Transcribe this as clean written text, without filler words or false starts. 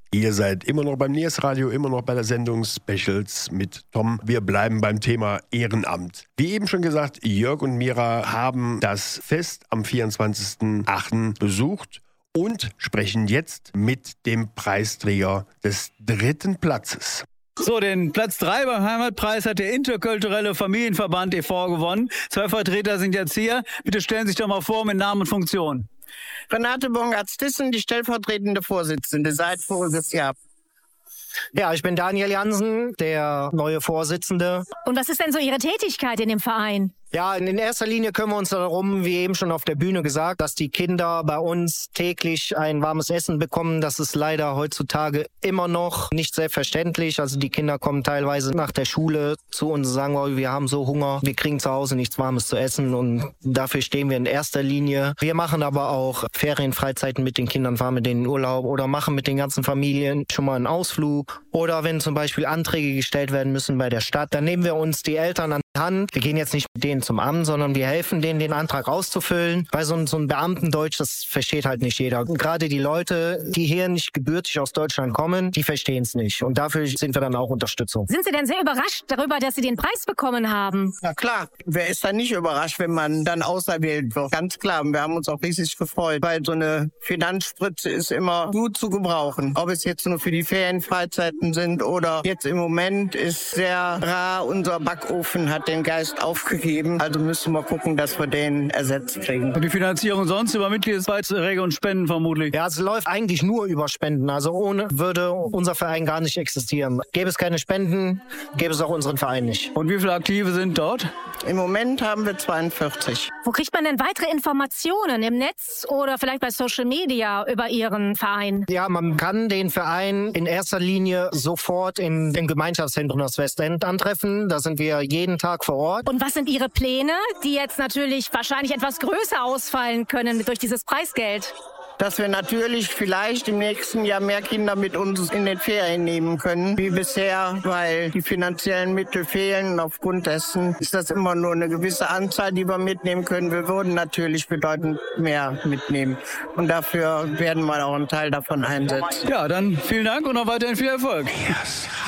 Ihr seid immer noch beim Niers Radio, immer noch bei der Sendung Specials mit Tom. Wir bleiben beim Thema Ehrenamt. Wie eben schon gesagt, Jörg und Mira haben das Fest am 24.08. besucht und sprechen jetzt mit dem Preisträger des 3. Platzes. So, den Platz 3 beim Heimatpreis hat der Interkulturelle Familienverband e.V. gewonnen. 2 Vertreter sind jetzt hier. Bitte stellen Sie sich doch mal vor mit Namen und Funktion. Renate Bongartz-Tissen, die stellvertretende Vorsitzende seit voriges Jahr. Ja, ich bin Daniel Jansen, der neue Vorsitzende. Und was ist denn so Ihre Tätigkeit in dem Verein? Ja, in erster Linie kümmern wir uns darum, wie eben schon auf der Bühne gesagt, dass die Kinder bei uns täglich ein warmes Essen bekommen. Das ist leider heutzutage immer noch nicht selbstverständlich. Also die Kinder kommen teilweise nach der Schule zu uns und sagen, oh, wir haben so Hunger, wir kriegen zu Hause nichts Warmes zu essen und dafür stehen wir in erster Linie. Wir machen aber auch Ferienfreizeiten mit den Kindern, fahren mit denen in Urlaub oder machen mit den ganzen Familien schon mal einen Ausflug. Oder wenn zum Beispiel Anträge gestellt werden müssen bei der Stadt, dann nehmen wir uns die Eltern an die Hand. Wir gehen jetzt nicht mit denen zum Amt, sondern wir helfen denen, den Antrag auszufüllen. Weil so ein Beamtendeutsch, das versteht halt nicht jeder. Und gerade die Leute, die hier nicht gebürtig aus Deutschland kommen, die verstehen es nicht. Und dafür sind wir dann auch Unterstützung. Sind Sie denn sehr überrascht darüber, dass Sie den Preis bekommen haben? Na klar, wer ist dann nicht überrascht, wenn man dann auserwählt wird? Ganz klar, wir haben uns auch riesig gefreut, weil so eine Finanzspritze ist immer gut zu gebrauchen. Ob es jetzt nur für die Ferienfreizeiten sind oder jetzt im Moment ist sehr rar, unser Backofen hat den Geist aufgegeben. Also müssen wir gucken, dass wir den ersetzt kriegen. Und die Finanzierung sonst über Mitgliedsbeiträge und Spenden vermutlich? Ja, es läuft eigentlich nur über Spenden. Also ohne würde unser Verein gar nicht existieren. Gäbe es keine Spenden, gäbe es auch unseren Verein nicht. Und wie viele Aktive sind dort? Im Moment haben wir 42. Wo kriegt man denn weitere Informationen? Im Netz oder vielleicht bei Social Media über Ihren Verein? Ja, man kann den Verein in erster Linie sofort im Gemeinschaftszentrum das Westend antreffen. Da sind wir jeden Tag vor Ort. Und was sind Ihre Pläne, die jetzt natürlich wahrscheinlich etwas größer ausfallen können durch dieses Preisgeld? Dass wir natürlich vielleicht im nächsten Jahr mehr Kinder mit uns in den Ferien nehmen können, wie bisher, weil die finanziellen Mittel fehlen. Aufgrund dessen ist das immer nur eine gewisse Anzahl, die wir mitnehmen können. Wir würden natürlich bedeutend mehr mitnehmen. Und dafür werden wir auch einen Teil davon einsetzen. Ja, dann vielen Dank und noch weiterhin viel Erfolg. Yes.